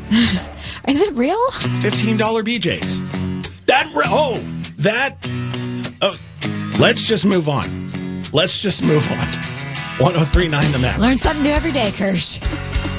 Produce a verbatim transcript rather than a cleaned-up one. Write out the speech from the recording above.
Is it real? fifteen dollars B Js. That, oh, that, oh, let's just move on. Let's just move on. one oh three point nine The Map. Learn something new every day, Kirsch.